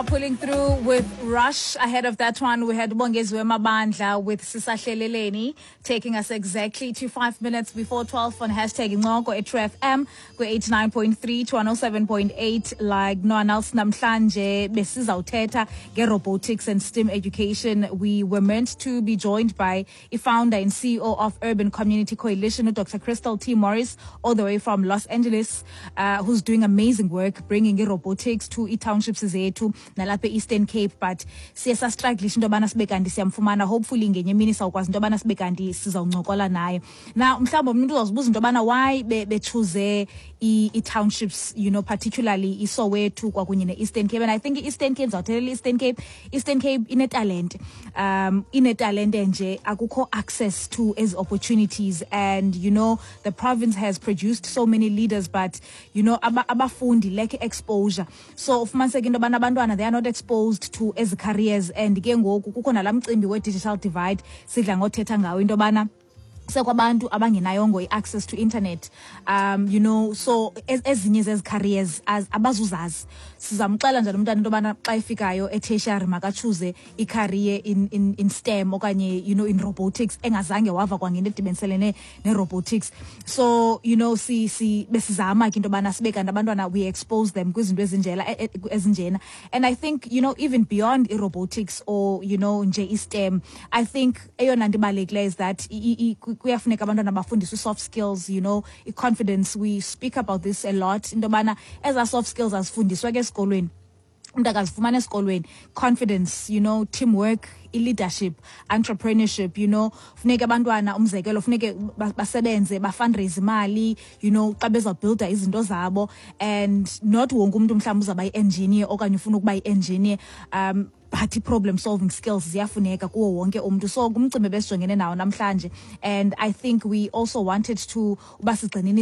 Pulling through with Rush. Ahead of that one, we had Bongeziwe Mabandla with Sisahleleleni, taking us exactly to 5 minutes before 12 on hashtag Ngoko at True FM, go 89.3 to 107.8. Like no one else, namhlanje besizawuthetha robotics and STEM education. We were meant to be joined by a founder and CEO of Urban Community Coalition, Dr. Crystal T. Morris, all the way from Los Angeles, who's doing amazing work bringing robotics to townships zethu nalapha Eastern Cape. But siye sastruggle into yobana sibe kanti siyamfumana, hopefully ngenye imini sawukwazi into yobana sibe kanti sizawuncokola naye. Now mhlawumbi umuntu uzazibuza into yobana why bechoose townships, you know, particularly iSoweto kwakunye ne-Eastern Cape. And I think Eastern Cape Eastern Cape inetalent nje akukho access to as opportunities. And you know, the province has produced so many leaders, but you know, abafundi lack exposure. So ufumaniseka into yobana abantwana they are not exposed to as careers. And ke ngoku kukho nalaa mcimbi we-digital divide sidla ngothetha ngawo into yobana sekwabantu abangenayongo access to internet, you know, so ezinye zezi careers as abazuzazi sizamxela njalo umntana into yobana xa ifikayo e-tertiary makachoose i-career in STEM okanye, you know, in robotics engazange wava kwangento edibaniselene ne-robotics. So you know, besizama ke into yobana sibe kanti abantwana we expose them kwizinto ezinjena. And I think, you know, even beyond robotics or, you know, nje i-STEM, I think eyona nto ibalulekileyo is that kuyafuneka abantwana bafundiswe soft skills, you know, confidence. We speak about this a lot into yobana eza soft skills azifundiswa ke esikolweni umuntu akazifumana esikolweni. Confidence, you know, teamwork, leadership, entrepreneurship, you know, funeka abantwana umzekelo funeke basebenze bafundraise imali, you know, xa bezabuilda izinto zabo. And not wonke umuntu mhlawumbi uzaba yi-engineer okanye ufuna ukuba yi-engineer, but problem solving skills ziyafuneka kuwo wonke umuntu. So kumcimbi besijongene nawo namhlanje, and I think we also wanted to uba sigcinile